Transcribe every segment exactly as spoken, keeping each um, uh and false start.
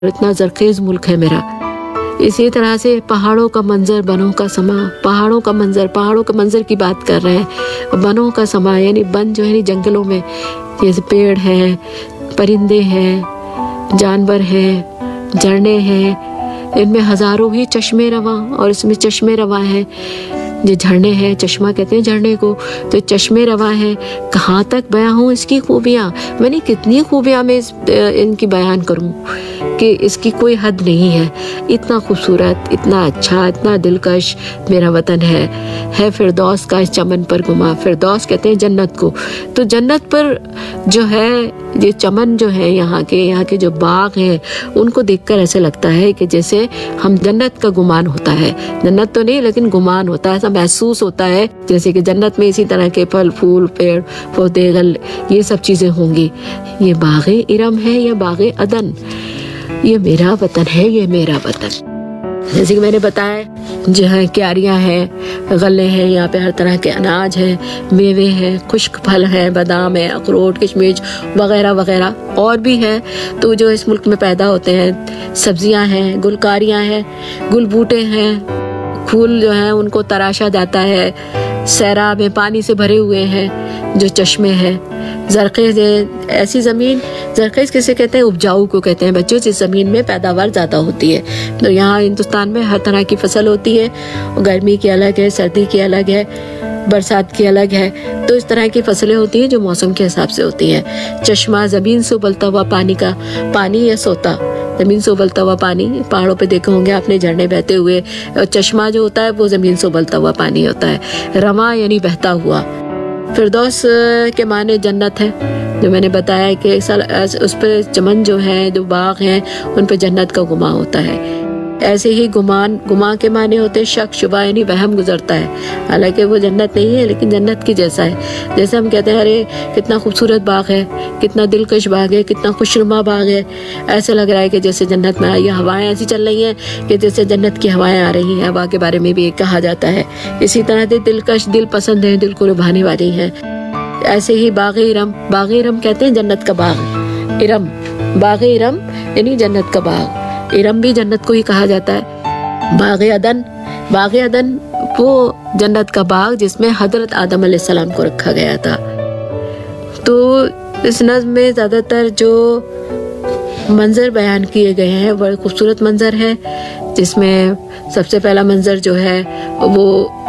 इतना जरखेज मुल्क है मेरा। इसी तरह से पहाड़ों का मंजर, बनों का समा, पहाड़ों का मंजर, पहाड़ों के मंजर की बात कर रहे हैं। बनों का समा यानी बन जो है जंगलों में, जैसे पेड़ हैं, परिंदे हैं, जानवर हैं, झरने हैं, इनमें हजारों ही चश्मे रवा, और इसमें चश्मे रवा हैं, ये झरने हैं, चश्मा कहते हैं झरने को, तो चश्मे रवा है। कहाँ तक बयां हूँ इसकी खूबियाँ, मैंने कितनी खूबियाँ मैं इस इनकी बयान करूँ कि इसकी कोई हद नहीं है। इतना खूबसूरत, इतना अच्छा, इतना दिलकश मेरा वतन है है फिरदौस का इस चमन पर गुमा। फिरदौस कहते हैं जन्नत को, तो जन्नत पर जो है ये चमन जो है, यहाँ के यहाँ के जो बाग हैं, उनको देखकर ऐसे लगता है कि जैसे हम जन्नत का गुमान होता है। जन्नत तो नहीं लेकिन गुमान होता है, ऐसा महसूस होता है जैसे कि जन्नत में इसी तरह के फल फूल पेड़ पौधे गल ये सब चीजें होंगी। ये बागे इरम है या बागे अदन, ये मेरा वतन है, ये मेरा वतन। जैसे कि मैंने बताया जो है क्यारियां हैं, गले हैं, यहाँ पे हर तरह के अनाज हैं, मेवे हैं, खुश्क फल हैं, बादाम है, अखरोट, किशमिश वगैरह वगैरह और भी है। तो जो इस मुल्क में पैदा होते हैं, सब्जियां हैं, गुलकारियां हैं, गुल बूटे हैं, फूल जो हैं उनको तराशा जाता है, सैराब में पानी से भरे हुए हैं जो चश्मे हैं, जरखेज है। ऐसी जमीन, जरखेज किसे कहते हैं? उपजाऊ को कहते हैं बच्चों, जिस जमीन में पैदावार ज्यादा होती है। तो यहाँ हिंदुस्तान में हर तरह की फसल होती है, गर्मी की अलग है, सर्दी की अलग है, बरसात की अलग है। तो इस तरह की फसलें होती हैं जो मौसम के हिसाब से होती हैं। चश्मा, जमीन से उबलता हुआ पानी का, पानी या सोता, जमीन से उबलता हुआ पानी, पहाड़ों पे देखे होंगे आपने झरने बहते हुए, और चश्मा जो होता है वो जमीन से उबलता हुआ पानी होता है। रवा यानी बहता हुआ। फिरदौस के माने जन्नत है, जो मैंने बताया कि उस पे चमन जो है, जो बाग हैं, उन पे जन्नत का गुमा होता है। ऐसे ही गुमान, गुमा के माने होते हैं शक, शुबा यानी वहम गुजरता है। हालांकि वो जन्नत नहीं है लेकिन जन्नत की जैसा है। जैसे हम कहते हैं अरे कितना खूबसूरत बाग है, कितना दिलकश बाग है, कितना खुशनुमा बाग है, ऐसा लग रहा है कि जैसे जन्नत में आई। हवाएं ऐसी चल रही हैं कि जैसे जन्नत की हवाएं आ रही हैं। हवा के बारे में भी कहा जाता है। इसी तरह से दिलकश, दिल पसंद है, दिल को लुभाने वाली है। ऐसे ही बागे इरम, बागे इरम कहते हैं जन्नत का बाग। इरम, बागे इरम यानी जन्नत का बाग। इरम भी जन्नत को ही कहा जाता है। बागे अदन, बागे अदन वो जन्नत का बाग जिसमें हजरत आदम अलैहिस्सलाम को रखा गया था। तो इस नज़्म में ज्यादातर जो मंजर बयान किए गए हैं बड़े खूबसूरत मंजर है, जिसमें सबसे पहला मंजर जो है वो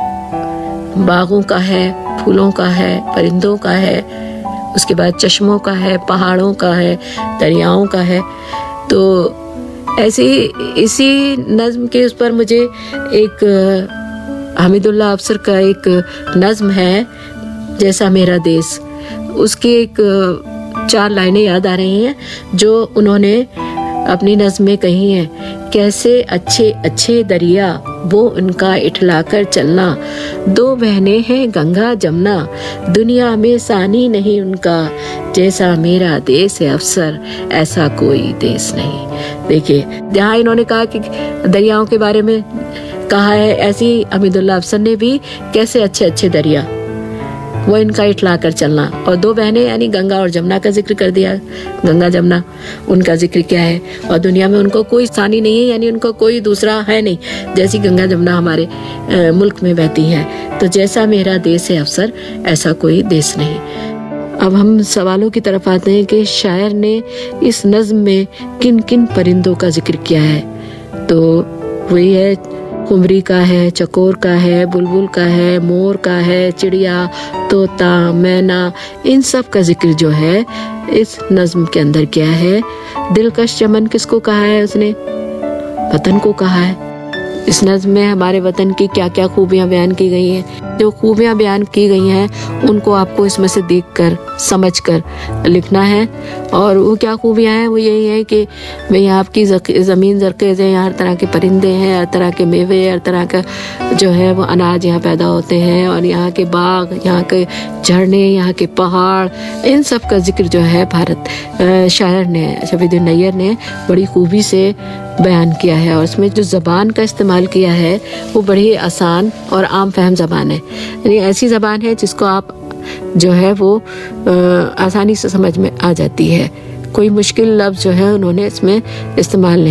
बागों का है, फूलों का है, परिंदों का है, उसके बाद चश्मों का है, पहाड़ों का है, दरियाओं का है। तो ऐसे इसी नज्म के उस पर मुझे एक हमीदुल्लाह अफसर का एक नज्म है जैसा मेरा देश, उसकी एक चार लाइनें याद आ रही हैं जो उन्होंने अपनी नज्म में कही हैं। कैसे अच्छे अच्छे दरिया वो उनका इठलाकर चलना, दो बहनें हैं गंगा जमुना, दुनिया में सानी नहीं उनका, जैसा मेरा देश है अफसर ऐसा कोई देश नहीं। देखिए जहाँ इन्होंने कहा कि दरियाओं के बारे में कहा है, ऐसी हमीदुल्लाह अफसर ने भी कैसे अच्छे अच्छे दरिया वो इनका इठला कर चलना, और दो बहनें यानी गंगा और जमुना का जिक्र कर दिया। गंगा जमुना उनका जिक्र क्या है, और दुनिया में उनको कोई सानी नहीं है, यानी उनको कोई दूसरा है नहीं, जैसी गंगा जमुना हमारे आ, मुल्क में बहती हैं। तो जैसा मेरा देश है अफसर ऐसा कोई देश नहीं। अब हम सवालों की तरफ आते हैं कि शायर ने इस नज्म में किन किन परिंदों का जिक्र किया है। तो वही है, कुमरी का है, चकोर का है, बुलबुल का है, मोर का है, चिड़िया, तोता, मैना, इन सब का जिक्र जो है इस नज्म के अंदर किया है। दिलकश चमन किसको कहा है? उसने वतन को कहा है। इस नज्म में हमारे वतन की क्या क्या खूबियां बयान की गई हैं। जो खूबियां बयान की गई हैं उनको आपको इसमें से देखकर समझकर लिखना है। और वो क्या खूबियां हैं? वो यही है कि भाई आपकी ज़मीन ज़रखेज़ है, यहाँ हर तरह के परिंदे हैं, हर तरह के मेवे, हर तरह का जो है वो अनाज यहाँ पैदा होते हैं, और यहाँ के बाग, यहाँ के झरने, यहाँ के पहाड़, इन सब का जिक्र जो है भारत शायर ने, शफीउद्दीन नैयर ने बड़ी खूबी से बयान किया है। और उसमें जो ज़बान का इस्तेमाल किया है वो बड़ी आसान और आम फहम ज़बान है, यानी ऐसी ज़बान है जिसको आप जो है वो आ, आसानी से समझ में आ जाती है। कोई मुश्किल लफ्ज़ जो है उन्होंने इसमें इस्तेमाल नहीं